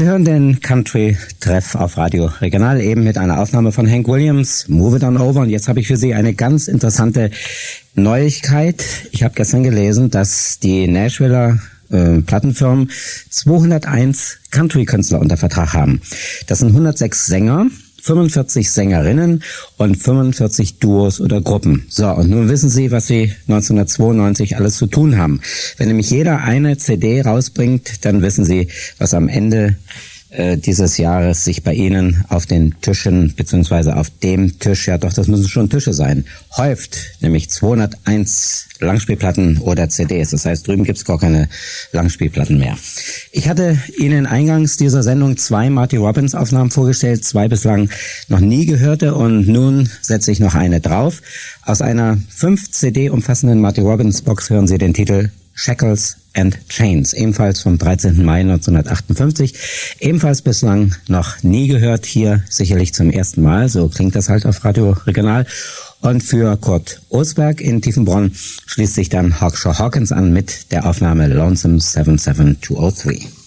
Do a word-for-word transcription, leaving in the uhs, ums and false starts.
Sie hören den Country-Treff auf Radio Regional, eben mit einer Aufnahme von Hank Williams, Move It On Over. Und jetzt habe ich für Sie eine ganz interessante Neuigkeit. Ich habe gestern gelesen, dass die Nashviller äh, Plattenfirmen zweihunderteins Country-Künstler unter Vertrag haben. Das sind hundertsechs Sänger, fünfundvierzig Sängerinnen und fünfundvierzig Duos oder Gruppen. So, und nun wissen Sie, was Sie neunzehnhundertzweiundneunzig alles zu tun haben. Wenn nämlich jeder eine C D rausbringt, dann wissen Sie, was am Ende äh, dieses Jahres sich bei Ihnen auf den Tischen, beziehungsweise auf dem Tisch, ja doch, das müssen schon Tische sein, häuft, nämlich zweihunderteins Langspielplatten oder C Ds. Das heißt, drüben gibt's gar keine Langspielplatten mehr. Ich hatte Ihnen eingangs dieser Sendung zwei Marty Robbins Aufnahmen vorgestellt, zwei bislang noch nie gehörte, und nun setze ich noch eine drauf. Aus einer fünf C D umfassenden Marty Robbins Box hören Sie den Titel Shackles and Chains, ebenfalls vom dreizehnten Mai neunzehnhundertachtundfünfzig, ebenfalls bislang noch nie gehört, hier sicherlich zum ersten Mal, so klingt das halt auf Radio Regional. Und für Kurt Osberg in Tiefenbronn schließt sich dann Hawkshaw Hawkins an mit der Aufnahme Lonesome seven seven two oh three.